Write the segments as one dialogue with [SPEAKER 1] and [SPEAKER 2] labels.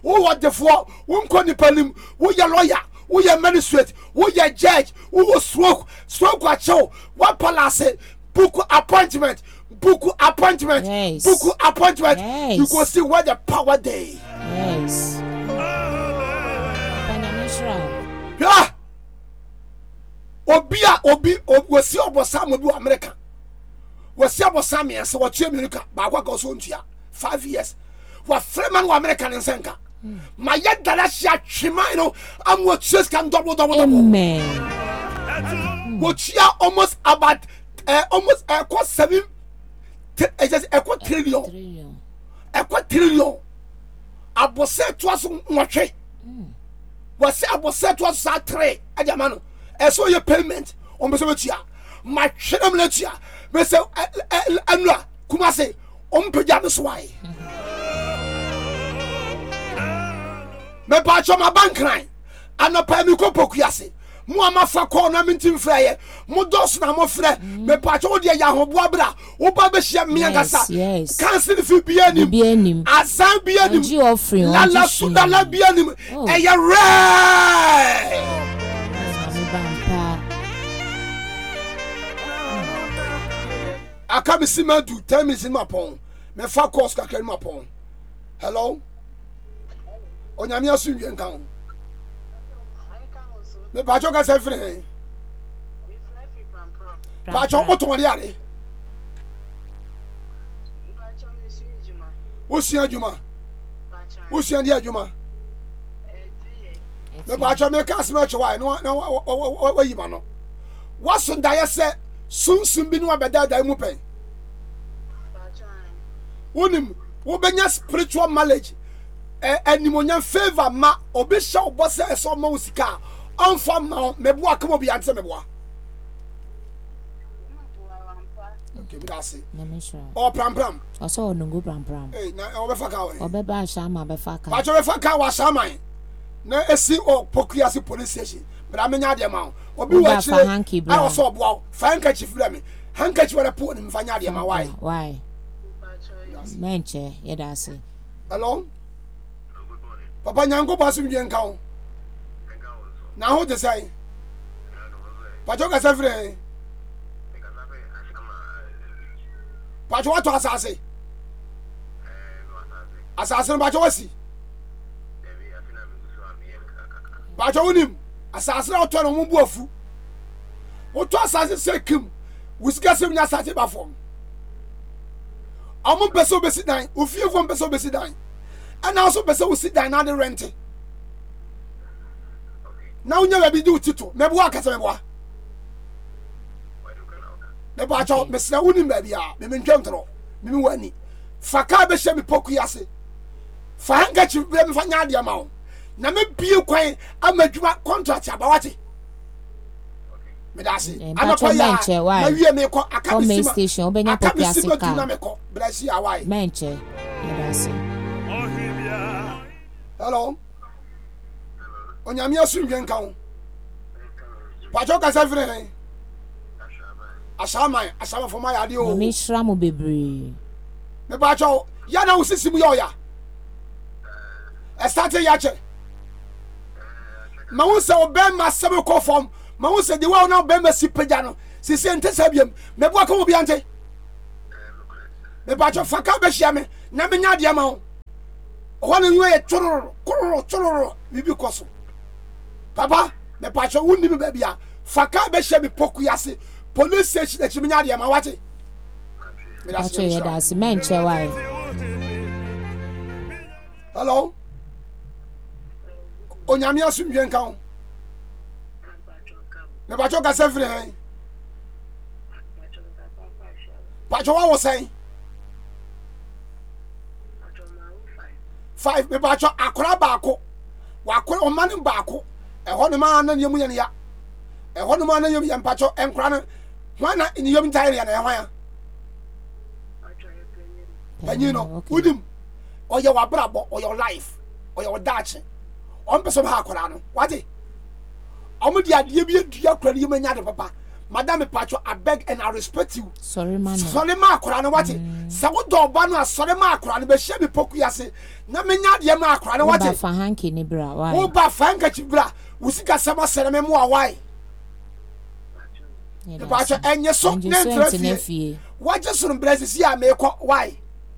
[SPEAKER 1] Who what the for? Who can you pay him? Who your lawyer? Who your magistrate? Who your judge? Who will stroke what show? What palace? Book appointment. Book appointment.
[SPEAKER 2] Yes.
[SPEAKER 1] Book appointment.
[SPEAKER 2] Yes.
[SPEAKER 1] You go see where the power day.
[SPEAKER 2] Yes.
[SPEAKER 1] Yeah. Obi was see about some of America. Was see about some years. So what America? But what goes on here? 5 years. What Freeman American and Senka. My yet Dalasha Chimano. I'm what just can double.
[SPEAKER 2] Amen.
[SPEAKER 1] What you almost about almost a 7. Just a quadrillion. A quadrillion. I was said to us much. Was said was said to us at 3. Ajamano. I saw your payment on Mesotia. My Chedamletia. Mr. Anra Kumase on Pajamas Why. Me pacho ma bank line. Anopa mi ko pokuase. Mo amafa ko na mintim freye. Mo dos na mo frɛ. Me pacho de ya hoboa bra. Wo ba be hia me angasa.
[SPEAKER 2] Yes.
[SPEAKER 1] Cancel fi bianim. Azan bianim. La la suda la bianim. E ya re. Aka mi sima do 10 minutes in my phone. Me fa course ka kele my phone. Hello. Onyame asu nwen kan. Me pacho ka se frɛ. Pacho oton ri are. Osia juma. Osia dia juma. Me pacho me ka sma chwa no yi ma no. Waso ndaye se sunsun bi no abeda da mu pen. Wonim wo benya spiritual knowledge. Animonian favor ma obi sha obose eso ma usika onfa ma mebu aka obi ante meboa. Okay, me dase.
[SPEAKER 2] Na me sure.
[SPEAKER 1] O pram.
[SPEAKER 2] O so no go pram.
[SPEAKER 1] Eh, na obefa ka we.
[SPEAKER 2] Obeba ashama befa ka.
[SPEAKER 1] Ba jo befa ka wa shaman. Na esi o pokuase police station. Bra menya de ma. Obi wa chire. I was so boa. Handkerchief fira me. Handkerchief wala po ni mfanya de ma why?
[SPEAKER 2] Why? Menche, ye dase.
[SPEAKER 1] Hello? Papa nyango basu mjen kawo. Na ho te say. Pacho ka safre. Pacho wa to asase. Asase pacho wasi. Pacho unim. Asase na to no mu bu afu. O to asase sekim. Wusika sem nya asase ba fom. Amon peso besi dan. Ofie fom peso besi dan. And also person will sit down now the rent. Now you never be do tito. Maybe work as a boy. The batch Mr. Unim baby are me gentro. Me wani. Faka be shame pokuyase. Fanga chi be me fanya dia ma. Na me bie kwan amadwuma contract abawati. Me dase. Anakoya. Na wie me ko akabisima
[SPEAKER 2] station obenya pokuyase ka.
[SPEAKER 1] Na me ko. Bless you awai.
[SPEAKER 2] Menche. Me dase.
[SPEAKER 1] Hello. Onyame asu nwen kan. Pacho ka se frɛ. Asama for my ade o.
[SPEAKER 2] Me shra mo bebre.
[SPEAKER 1] Me pacho ya na usisi mu ya. Start ya che. Ma wo se obem ma sebe ko form. Ma wo se de wa na obem ma si pagya no. Si se ente sabiam. Me bo aka obi ante. Me pacho faka be hia me na me nya de ma wo. One way chororo bibi koso. Papa, me pacho wundi me baby a. Faka be she me pokuyase. Police station e chiminya de ma wate. Me da
[SPEAKER 2] Pacho ye da se menche why.
[SPEAKER 1] Hello. Onyame asum dwen kan. Me pacho ka se free hen. Pacho wa wo say. 5 me bacho akora baako wakora o mane baako e hono ma na yemu ye ne ya e hono ma na yemu ye mpacho enkora no wana ni yemu tire ya na hwan ya panyino udim oye wabrabo oye life oye odache on person ha akora no wate omo di ade bi adua akora ni yemu nya de papa madam pacho I beg and I respect you
[SPEAKER 2] sorry man
[SPEAKER 1] sorry ma akora no wate sa wo do ba no sorry ma akora no be hye me poku yase na menya de ma akora no wate
[SPEAKER 2] ba fa hanky ni bra why
[SPEAKER 1] wo ba fa hanky bra wo sika sama sere me mo why pacho enye so na trafie waje suru brezi ya me ko why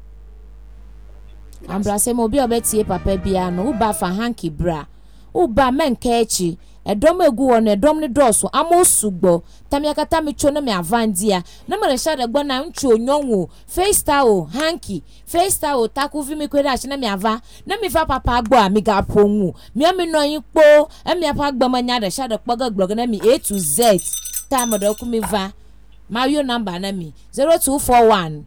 [SPEAKER 2] ambra se mo bi obetie papa bia no wo ba fa hanky bra wo ba menka echi edom egu won edom ne doso amosugbo tamiakata mecho na me avandia na me resha de gbona nchu onyonwo FaceTime hanky FaceTime takuvi me kweda ahye na me ava na me fa papa agbo amiga ponwu me no yin po emi apa agbamanya de sha de kpoga glog na me A to Z time do ku me va mayo number na me 0241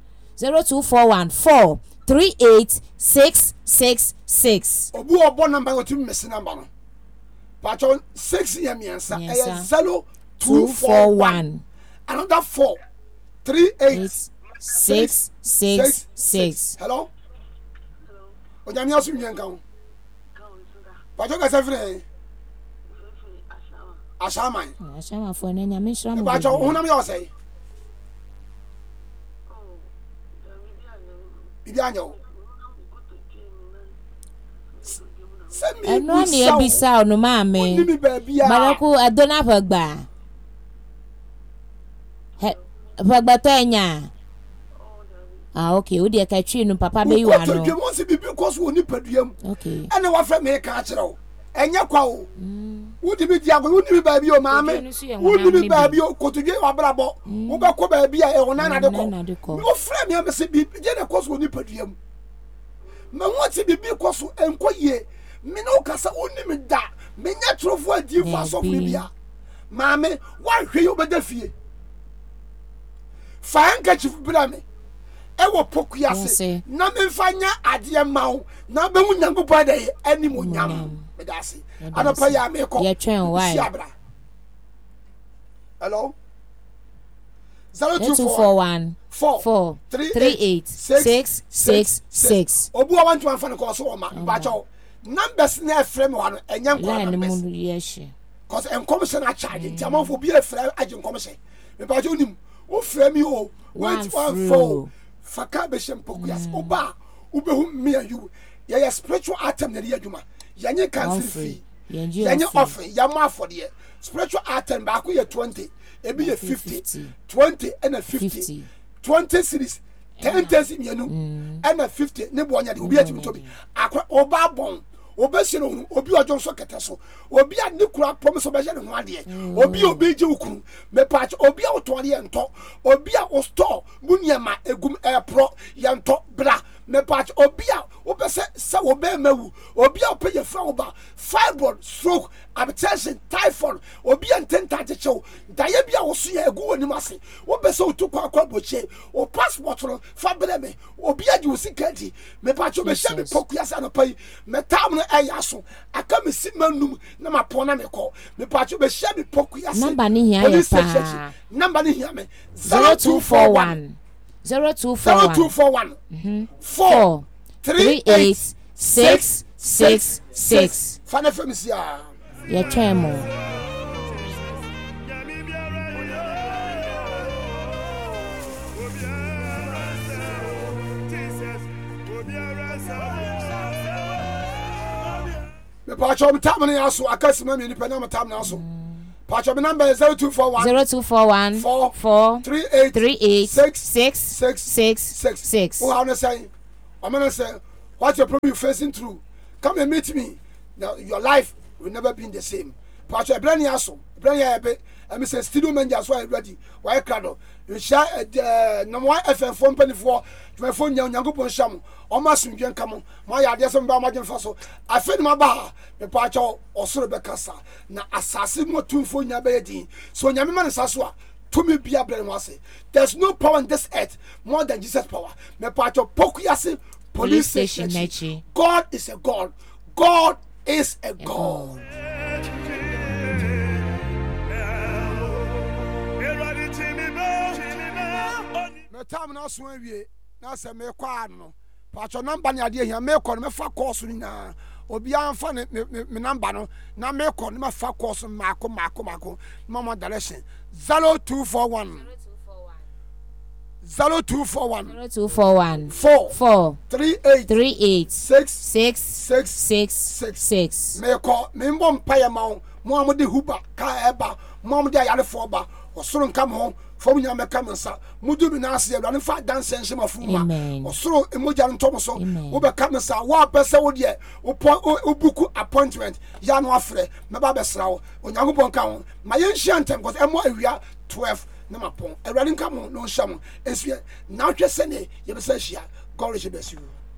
[SPEAKER 2] 43866.
[SPEAKER 1] obu obo number go to miss number no pacho 6 yemiansa 0241 another 43866. Hello onyame asu nyanka ho pacho ka sefre ashama
[SPEAKER 2] fo na nyame shira mo
[SPEAKER 1] pacho honam yo say bibi anyo
[SPEAKER 2] eno ni ebisa onu ma me malaku adona pagba to enya okay we dey ka twi no papa be you ano
[SPEAKER 1] okay mo se bibi ko so oni paduam
[SPEAKER 2] okay
[SPEAKER 1] ene wa fa me ka kire o enya kwa o wudi bi dia go wudi bi ba bi o ma me wudi bi ba bi o kotudwe wa brabo wo be ko ba bi a e wona na de ko wo fra me am se bibi je na ko so oni paduam ma woti bibi ko so enko ye me no kasa oni me da me nya trofo adi fa so bia maame wa hwe yo beda fie fa anka chifu bra me e wo poku yase na me fanya ade mawo na be mu nyango pa da ani mo nyam me da se ana pa ya me ko
[SPEAKER 2] ye twen why
[SPEAKER 1] hello
[SPEAKER 2] 0241 43866.
[SPEAKER 1] obu wa want to fan ko so ma ba cho numbers na frame one enya nkwa numbers cause commission a charge jama for be a frame agent commission me ba cho nim o frame you 114 faka be shempoku yas oba ubehu me you ya spiritual item na adwuma yanye cancel fee yanye offer yama for the spiritual item ba ko ye 20 ebi ye 50 20 and 50 20 series 10 mienu and 50 ne bo nya de obi atimi to bi akwa oba bon obesire hu obi ojo so kete so obi a ne kura promise obeje ne ho ade obi obeje ukuru me patch obi a oto ade ento obi a o store muniama egum pro yento bra me patch obi a obese se obe mawu obi a opeye fra oba fibroid stroke hypertension typhoid obi a ntenta chechew daye bia wo so ye egu woni mase obese otukwa akwa boche o passport no fa breme obi a ji osikadi me patch obese me pokuasa no pai me tam no ayaso aka me simanum na mapona me ko me patch obese me pokuasa
[SPEAKER 2] number ni hia ye pa
[SPEAKER 1] number ni hia me
[SPEAKER 2] 0241 43866.
[SPEAKER 1] Fana famisia
[SPEAKER 2] ye twemo
[SPEAKER 1] me pacho me tam na yaso akasima me ni pena me tam na so pacho me number 0241 43866. Oh, I'm saying, I'm gonna say, what's your problem you're facing through? Come and meet me. Now, your life will never be the same. Pacho, a brand yaso, brand yabe. I'm saying, studio man, just why ready. Why crowd? You share no more FM phone penny for my phone. Young Yango Sham, almost in Jan Camo. My idea some Bamajan Faso. I fed my bar, the Pacho or Surabecasa. Now, assassin more tune for Yabedi. So, Yaman Saswa. To me be a brainwase. There's no power on this earth more than Jesus' power. Me pacho pokuyase police station. God is a God. God is a God. Me time na so awie na se me kwa no pacho number ni ade hia me kɔ no me fa course ni na obi anfa me number no na me kɔ no me fa course mako mama direction 0241
[SPEAKER 2] 0241
[SPEAKER 1] 4
[SPEAKER 2] 38
[SPEAKER 1] 6
[SPEAKER 2] 6
[SPEAKER 1] me kɔ me mbɔ mpaye ma mo amode huba ka eba mo amode ayare fo ba osoro nka mo fo mu nyame ka mensa mudu bi na ase awurade fa dance nhyema fuma osoro emoja ntom so wo be ka mensa wo apese wo de wo buku appointment ya no afre me ba be sra wo onyankopɔn ka ho ma ye nhia ntem because emo awia 12 na mapon awurade nka mo no nhia mo esue na hwese ne ye be sa hia god bless you.